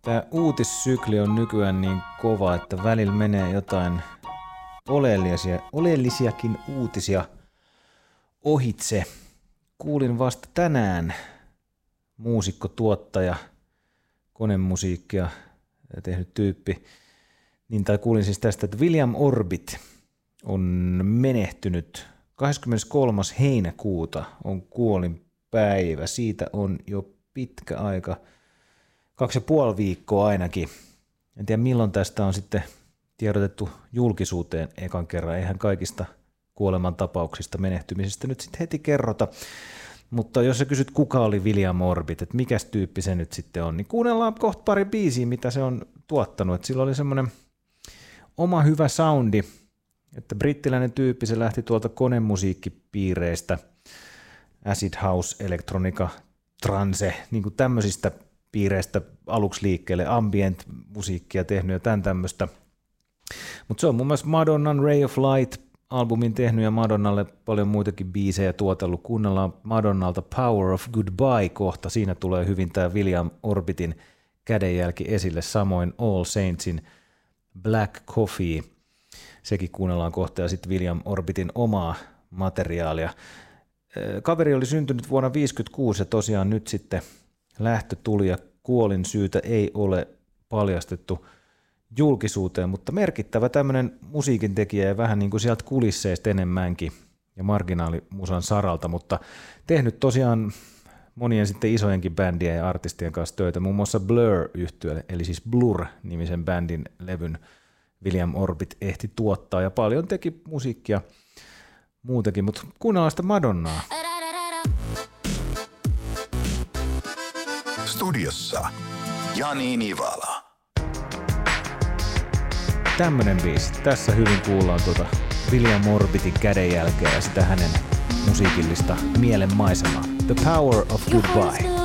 Tämä uutissykli on nykyään niin kova, että välillä menee jotain oleellisiakin uutisia ohitse. Kuulin vasta tänään muusikko, tuottaja, konemusiikkia tehnyt tyyppi, tai kuulin siis tästä, että William Orbit on menehtynyt 23. heinäkuuta on kuolinpäivä. Siitä on jo pitkä aika, 2,5 viikkoa ainakin. En tiedä milloin tästä on sitten tiedotettu julkisuuteen ekan kerran. Eihän kaikista kuolemantapauksista, menehtymisistä nyt sitten heti kerrota. Mutta jos sä kysyt, kuka oli William Orbit, että mikäs tyyppi se nyt sitten on, niin kuunnellaan kohta pari biisiä, mitä se on tuottanut. Että sillä oli semmoinen oma hyvä soundi, että brittiläinen tyyppi, se lähti tuolta konemusiikkipiireistä, acid house, elektronika, trance, niin kuin tämmöisistä piireistä aluksi liikkeelle, ambient musiikkia tehnyt ja tämän tämmöistä. Mutta se on mun mielestä Madonnan Ray of Light-albumin tehnyt ja Madonnalle paljon muitakin biisejä tuotellut. Kuunnellaan Madonnalta Power of Goodbye kohta. Siinä tulee hyvin tämä William Orbitin kädenjälki esille. Samoin All Saintsin Black Coffee. Sekin kuunnellaan kohta ja sitten William Orbitin omaa materiaalia. Kaveri oli syntynyt vuonna 1956 ja tosiaan nyt sitten lähtö tuli ja kuolin syytä ei ole paljastettu julkisuuteen, mutta merkittävä tämmöinen musiikin tekijä ja vähän niin kuin sieltä kulisseista enemmänkin ja marginaalimusan saralta, mutta tehnyt tosiaan monien sitten isojenkin bändien ja artistien kanssa töitä, muun muassa Blur-yhtyeelle, eli siis Blur-nimisen bändin levyn William Orbit ehti tuottaa ja paljon teki musiikkia muutenkin, mutta kuunnellaan sitä Madonnaa. Studiossa Jani Nivala. Tämmönen biisi. Tässä hyvin kuullaan William Orbitin kädenjälkeä ja sitä hänen musiikillista mielenmaisemaa. The Power of Goodbye.